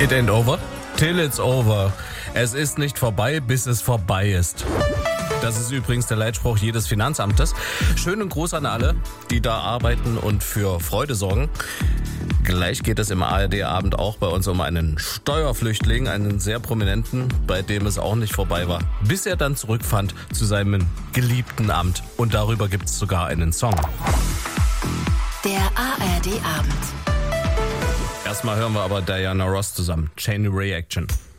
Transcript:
It ain't over till it's over. Es ist nicht vorbei, bis es vorbei ist. Das ist übrigens der Leitspruch jedes Finanzamtes. Schönen Gruß an alle, die da arbeiten und für Freude sorgen. Gleich geht es im ARD-Abend auch bei uns um einen Steuerflüchtling, einen sehr prominenten, bei dem es auch nicht vorbei war, bis er dann zurückfand zu seinem geliebten Amt. Und darüber gibt es sogar einen Song. Der ARD-Abend. Erstmal hören wir aber Diana Ross zusammen. Chain Reaction.